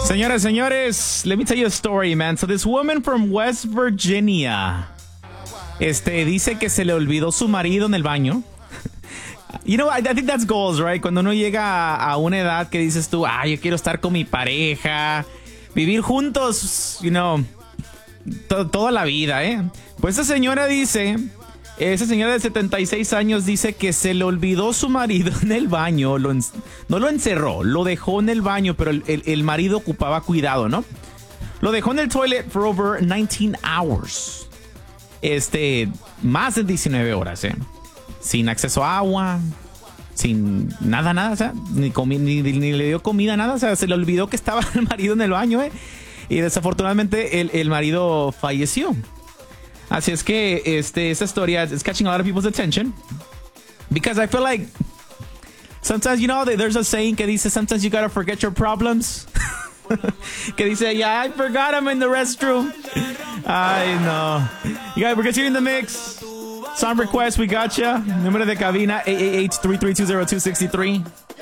Señoras, señores, let me tell you a story, man. So this woman from West Virginia, dice que se le olvidó su marido en el baño. You know, I think that's goals, right? Cuando uno llega a una edad que dices tú, yo quiero estar con mi pareja, vivir juntos, you know, toda la vida, ¿eh? Pues esa señora de 76 años dice que se le olvidó su marido en el baño. No lo encerró, lo dejó en el baño, pero el marido ocupaba cuidado, ¿no? Lo dejó en el toilet for over 19 hours. Más de 19 horas, ¿eh? Sin acceso a agua, sin nada, o sea, ni le dio comida, nada, o sea, se le olvidó que estaba el marido en el baño, ¿eh? Y desafortunadamente el marido falleció. Así es que esta historia is catching a lot of people's attention because I feel like sometimes, you know, there's a saying que dice sometimes you gotta forget your problems. Que dice, I forgot I'm in the restroom. I know. You guys, we're getting in the mix. Song request, we gotcha. Número de cabina 888-332-0263.